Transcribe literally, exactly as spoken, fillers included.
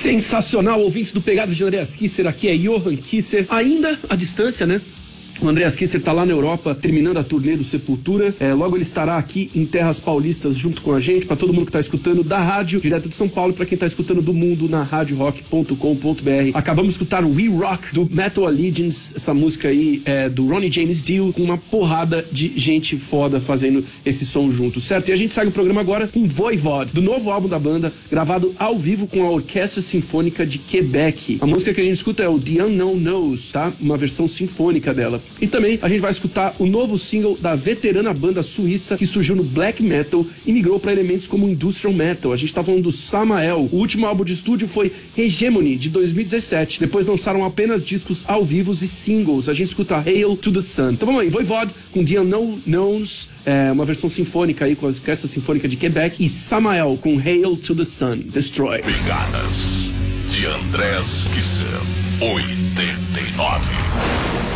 Sensacional, ouvintes do Pegadas de Andreas Kisser, aqui é Johan Kisser, ainda à distância, né? O Andreas Kisser tá lá na Europa, terminando a turnê do Sepultura. É, logo ele estará aqui em terras paulistas junto com a gente, para todo mundo que tá escutando da rádio, direto de São Paulo, para quem tá escutando do mundo na rádio rock ponto com ponto b r. Acabamos de escutar o We Rock do Metal Allegiance, essa música aí é do Ronnie James Dio, com uma porrada de gente foda fazendo esse som junto, certo? E a gente segue o programa agora com Voivod, do novo álbum da banda, gravado ao vivo com a Orquestra Sinfônica de Quebec. A música que a gente escuta é o The Unknown Knows, tá? Uma versão sinfônica dela. E também a gente vai escutar o novo single da veterana banda suíça que surgiu no black metal e migrou para elementos como industrial metal. A gente tá falando do Samael. O último álbum de estúdio foi Hegemony, de dois mil e dezessete. Depois lançaram apenas discos ao vivo e singles. A gente escuta Hail to the Sun. Então vamos aí, Voivod com The Unknown Knowns, é, uma versão sinfônica aí com a Orquestra Sinfônica de Quebec, e Samael com Hail to the Sun. Destroy. Pegadas de Andreas Kisser, oitenta e nove.